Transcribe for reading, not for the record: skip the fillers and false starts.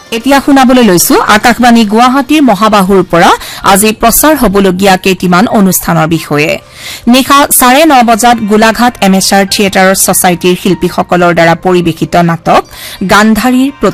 এতিয়া শুনাবলৈ লৈছো আকাশবাণী গুৱাহাটীৰ মহাবাহুৰ পৰা আজি প্ৰচাৰ হবলগীয়া কেইটিমান অনুষ্ঠানৰ বিষয়ে নিশা 9:30 বজাত গোলাঘাট এমএছআৰ থিয়েটাৰৰ ছচাইটিৰ শিল্পীসকলৰ দ্বাৰা পৰিৱেশিত নাটক গান্ধাৰীৰ